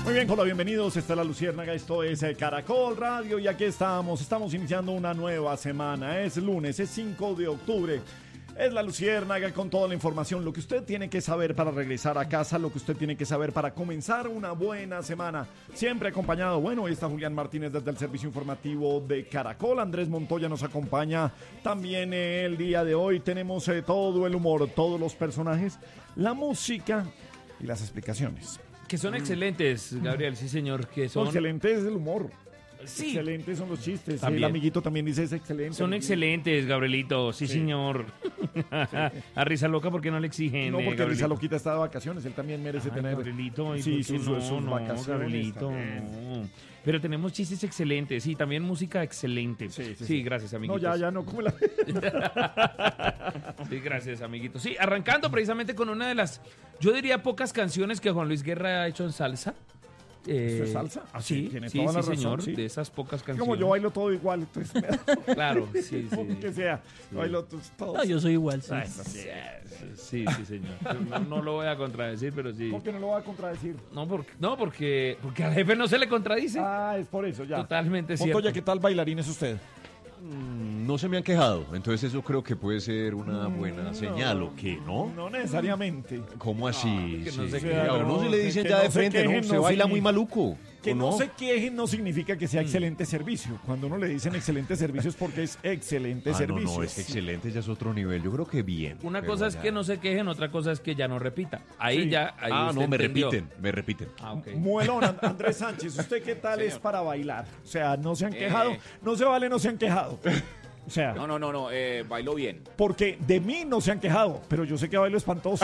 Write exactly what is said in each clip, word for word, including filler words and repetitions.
Muy bien, hola, bienvenidos. Esta es La Luciérnaga, esto es eh, Caracol Radio y aquí estamos. Estamos iniciando una nueva semana. Es lunes, es cinco de octubre. Es La Luciérnaga con toda la información, lo que usted tiene que saber para regresar a casa, lo que usted tiene que saber para comenzar una buena semana. Siempre acompañado, bueno, hoy está Julián Martínez desde el Servicio Informativo de Caracol. Andrés Montoya nos acompaña también eh, el día de hoy. Tenemos eh, todo el humor, todos los personajes, la música y las explicaciones. Que son excelentes, Gabriel, sí señor, que son... No, excelente es el humor. Sí. Excelentes son los chistes. También. El amiguito también dice es excelente. Son excelentes, Gabrielito, sí, Sí. señor. Sí. A Risa Loca, ¿por qué no le exigen? No, eh, porque Gabrielito? Risa Loquita está de vacaciones, él también merece Ay, tener Gabrielito, ¿y sí, por qué sus, no, sus no, vacaciones. Gabrielito, también. no. Pero tenemos chistes excelentes, sí, también música excelente. Sí, sí, Sí, sí. gracias, No, amiguitos. ya, ya no, como la... Sí, gracias, amiguitos. Sí, arrancando precisamente con una de las, yo diría, pocas canciones que Juan Luis Guerra ha hecho en salsa. Eh, ¿Esto es salsa? Ah, sí, sí, tiene sí, toda sí, la razón, señor, sí. de esas pocas canciones. Como yo bailo todo igual, entonces me da Claro, sí, sí. que sea, bailo todos. todos. No, yo soy igual, sí. Ay, sí, sí, sí, señor. No, no lo voy a contradecir, pero sí. ¿Cómo que no lo voy a contradecir? No, porque, no, porque, porque al jefe no se le contradice. Ah, es por eso, ya. Totalmente cierto. Montoya, ¿qué tal bailarín es usted? Mm, No se me han quejado, entonces eso creo que puede ser una buena señal, ¿o qué, no? No necesariamente. ¿Cómo así? que no Sí. se A quejen, uno no, se le que- dicen que ya no de se frente, quejen, ¿no? Se no baila muy significa- maluco. Que ¿o no no? se quejen no significa que sea excelente servicio. Cuando uno le dicen excelente servicio es porque es excelente Ah, no, servicio. no, es que excelente ya es otro nivel. Yo creo que bien. Una pero cosa es ya- que no se quejen, otra cosa es que ya no repita. Ahí Sí. ya, ahí Ah, usted no, me entendió. repiten, me repiten. Ah, ok. Muelón, And- Andrés Sánchez, ¿usted qué tal es para bailar? O sea, no se han quejado, Eh. no se vale, no se han quejado. O sea, No, no, no, no, eh, bailó bien. porque de mí no se han quejado, pero yo sé que bailo espantoso.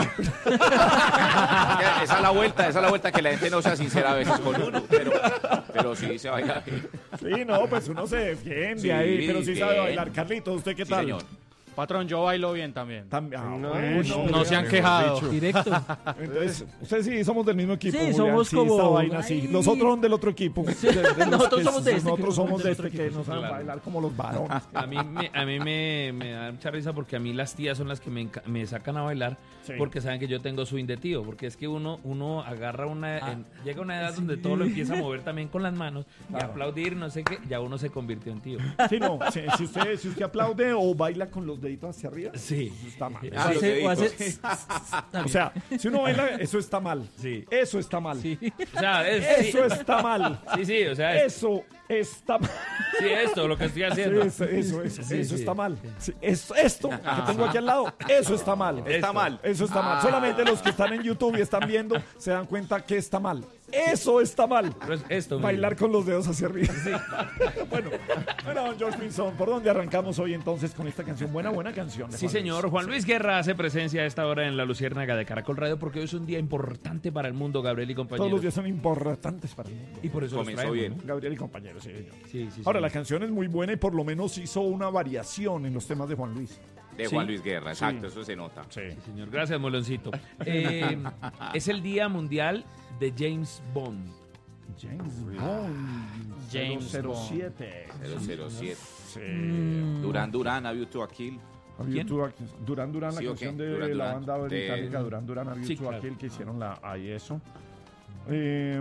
Esa es la vuelta, esa es la vuelta, que la gente no sea sincera a veces con uno, pero, pero sí se baila bien. Sí, no, pues uno se defiende Sí, ahí, pero sí sabe bien. bailar. Carlitos, ¿usted qué Sí, tal? señor. Patrón, yo bailo bien también. También, ah, No, bueno, no se han mejor quejado. dicho. Directo. Entonces, usted sí, somos del mismo equipo. Sí, Julián, somos sí, como- esta vaina, sí. Ay. Los otros son del otro equipo. De- de los Nosotros que- somos de este, Nosotros que somos de del este otro que equipo. no saben Claro. bailar como los varones. A mí, me, a mí me, me da mucha risa porque a mí las tías son las que me, enca- me sacan a bailar Sí. porque saben que yo tengo swing de tío. Porque es que uno, uno agarra una... Ah. en- llega a una edad donde todo lo empieza a mover también con las manos y Claro. aplaudir, no sé qué, ya uno se convirtió en tío. Sí, no, si, si usted, si usted aplaude o baila con los deditos hacia arriba, Sí. eso está mal. Ah, O los hace- o hace- deditos. O sea, si uno baila, eso está mal. Sí. Eso está mal. Sí. O sea, es, Eso está mal. sí, sí, o sea, es, Eso está mal. sí, esto, lo que estoy Sí, haciendo. eso, eso, eso, Sí, eso sí. está mal. Sí, esto, esto que tengo aquí al lado, eso está mal. Está mal. Eso está mal. Ah. Solamente los que están en YouTube y están viendo se dan cuenta que está mal. Eso está mal. Pero es esto mismo. Bailar con los dedos hacia arriba. bueno, bueno, don George Pinzón, ¿por dónde arrancamos hoy entonces con esta canción? Buena, buena canción. de Sí, Juan Luis. señor. Juan Luis Guerra hace presencia a esta hora en La Luciérnaga de Caracol Radio porque hoy es un día importante para el mundo, Gabriel y compañeros. Todos los días son importantes para el mundo. Y por eso los Comenzó traemos, bien. ¿no? Gabriel y compañeros, sí, señor. Sí, sí, Ahora, sí. la canción es muy buena y por lo menos hizo una variación en los temas de Juan Luis. De Sí. Juan Luis Guerra, exacto, Sí. eso se nota. Sí. Sí, señor. Gracias, Moloncito. Eh, es el Día Mundial de James Bond. James Bond. James cero Bond. siete. cero cero siete. Sí. Durán Durán, A View to a Kill. ¿Quién? Durán Durán, la Sí, ¿o canción qué? de Durán la Durán. banda De- británica Durán Durán, A View Sí, to claro. Aquel, que hicieron la ahí eso. Eh,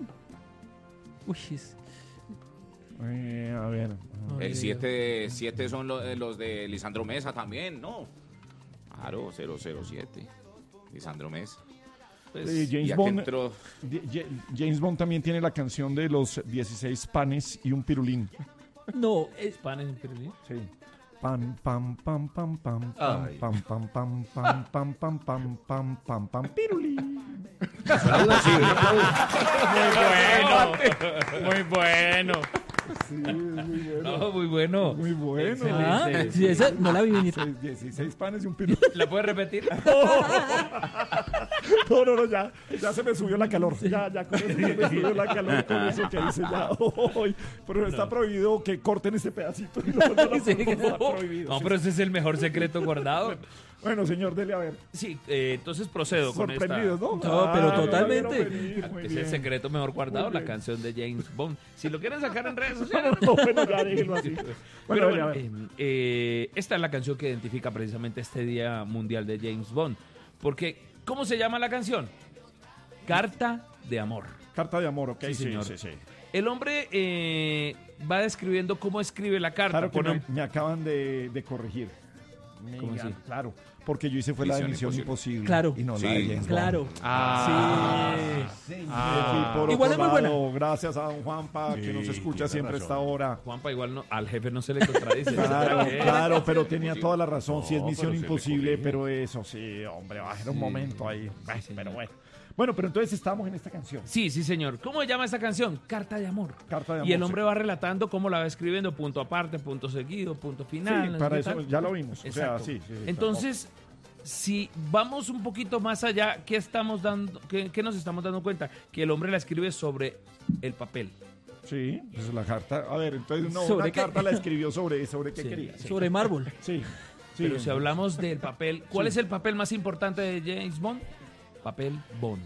Uy, es- eh, a ver. El siete siete son lo- eh, los de Lisandro Mesa también, ¿no? Claro, cero cero siete. Lisandro Mesa. Pues, Eh, Y James aquí Bond, entró. Di- Ja- James Bond también tiene la canción de los dieciséis panes y un pirulín. No, es, pan en Pirulín. Sí. Pam, pam, pam, pam, pam, pam, Ay. pam, pam, pam, pam, pam, pam, pam, pam, pam, pam, pirulín. Muy bueno. Sí, es muy bueno. No, muy bueno. Muy bueno. ah, Excelente. sí, esa no la vi venir. Seis- dieciséis panes y un pirulín. ¿La puedes repetir? No, no, no, ya, ya se me subió la calor. Ya, ya, con eso se me subió la calor con eso que dice ya. Hoy, pero está prohibido que corten este pedacito. No, no, no, Sí. está prohibido. No, sí. pero ese es el mejor secreto guardado. Bueno, señor, dele a ver. Sí, eh, entonces procedo con esta. Sorprendidos, ¿no? No, pero Ah, no la vieron totalmente. venir, muy Es el bien. secreto mejor guardado, Muy la bien. canción de James Bond. Si lo quieren sacar en redes sociales. No, bueno, ya déjenlo así. Pero Bueno, bueno, a ver. eh, eh, esta es la canción que identifica precisamente este Día Mundial de James Bond. Porque, ¿cómo se llama la canción? Carta de Amor. Carta de amor, ok. Sí, Sí, señor. sí, sí. El hombre eh, va describiendo cómo escribe la carta. Claro que Pone- me, me acaban de, de corregir. ¿Cómo Mega, así? Claro, porque yo hice fue la de Misión Misión Imposible. Claro. Y no Sí, la de James Bond. Claro. Ah, Sí. Sí, Ah. me fui por Igual otro es muy lado. Gracias a don Juanpa, que Sí, nos escucha tiene siempre a razón. esta hora. Juanpa igual no, al jefe no se le contradice. Claro, Eh, claro, pero tenía toda la razón. Sí, es No, Misión pero se le Imposible, corrige. pero eso sí, hombre, va a ser un momento ahí. Ay, pero bueno. Bueno, pero entonces estamos en esta canción. Sí, sí, señor. ¿Cómo se llama esta canción? Carta de amor. Carta de amor. Y el hombre sí. va relatando cómo la va escribiendo, punto aparte, punto seguido, punto final. Sí, no sé para qué eso tal. ya lo vimos. O sea, Exacto. sí, sí, sí, Entonces, si vamos un poquito más allá, ¿qué estamos dando, qué, qué nos estamos dando cuenta? Que el hombre la escribe sobre el papel. Sí, esa es la carta. A ver, entonces no, ¿Sobre una qué? carta la escribió sobre, sobre qué Sí. quería. Sí, Sobre mármol. sí. sí. Pero si hablamos del papel, ¿cuál Sí. es el papel más importante de James Bond? Papel Bond.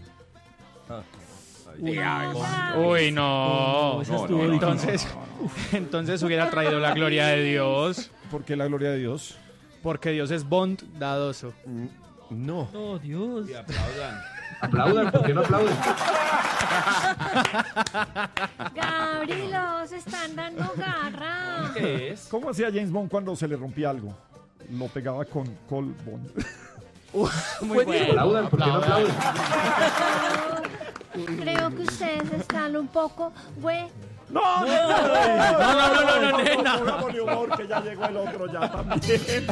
Uy, no. No, esa no, estuvo no, no, difícil. Entonces, entonces hubiera traído la gloria de Dios, ¿Por qué la gloria de Dios? porque Dios es bondadoso. No. Oh, Dios. Y aplaudan. Aplaudan, ¿por qué no aplauden? Gabriel, se están dando garra. ¿Qué es? ¿Cómo hacía James Bond cuando se le rompía algo? Lo pegaba con Col Bond. Muy bueno. Aplaudan, ¿por qué no aplauden? Creo que ustedes están un poco, güey. ¡No! ¡No, no, no, no, no, no, no, no, humor, que ya llegó el otro ya también.